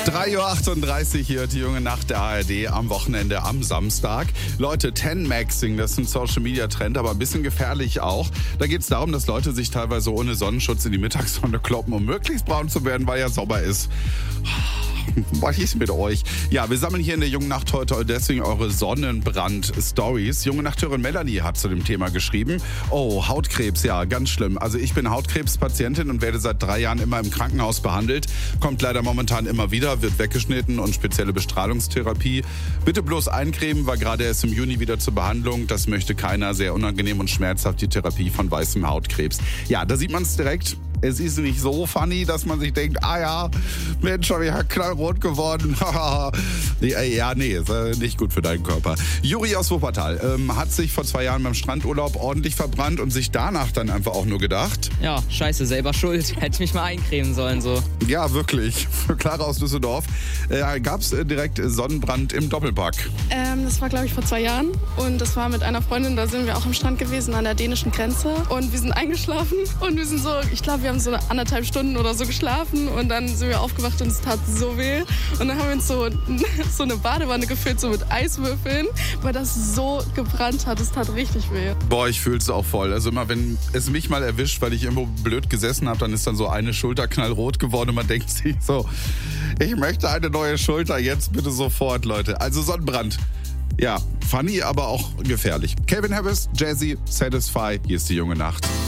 3:38 Uhr hier, die junge Nacht der ARD am Wochenende am Samstag. Leute, 10-Maxing, das ist ein Social-Media-Trend, aber ein bisschen gefährlich auch. Da geht es darum, dass Leute sich teilweise ohne Sonnenschutz in die Mittagssonne kloppen, um möglichst braun zu werden, weil ja Sommer ist. Was ist mit euch? Ja, wir sammeln hier in der Jungen Nacht heute deswegen eure Sonnenbrand-Stories. Junge Nachthörerin Melanie hat zu dem Thema geschrieben. Oh, Hautkrebs, ja, ganz schlimm. Also ich bin Hautkrebspatientin und werde seit 3 Jahren immer im Krankenhaus behandelt. Kommt leider momentan immer wieder, wird weggeschnitten und spezielle Bestrahlungstherapie. Bitte bloß eincremen, war gerade erst im Juni wieder zur Behandlung. Das möchte keiner. Sehr unangenehm und schmerzhaft die Therapie von weißem Hautkrebs. Ja, da sieht man es direkt. Es ist nicht so funny, dass man sich denkt, ah ja, Mensch, hab ich ja knallrot geworden. Ja, nee, ist nicht gut für deinen Körper. Juri aus Wuppertal hat sich vor 2 Jahren beim Strandurlaub ordentlich verbrannt und sich danach dann einfach auch nur gedacht, ja, scheiße, selber schuld. Hätte ich mich mal eincremen sollen, so. Ja, wirklich. Für Clara aus Düsseldorf gab es direkt Sonnenbrand im Doppelpack. Das war, glaube ich, vor 2 Jahren. Und das war mit einer Freundin, da sind wir auch am Strand gewesen, an der dänischen Grenze. Und wir sind eingeschlafen und wir sind so, ich glaube, wir haben so 1,5 Stunden oder so geschlafen. Und dann sind wir aufgewacht und es tat so weh. Und dann haben wir uns so eine Badewanne gefüllt, so mit Eiswürfeln, weil das so gebrannt hat. Es tat richtig weh. Boah, ich fühl's auch voll. Also immer, wenn es mich mal erwischt, weil ich irgendwo blöd gesessen habe, dann ist dann so eine Schulter knallrot geworden und man denkt sich so, ich möchte eine neue Schulter, jetzt bitte sofort, Leute. Also Sonnenbrand. Ja, funny, aber auch gefährlich. Calvin Harris, Jazzy, Satisfy, hier ist die junge Nacht.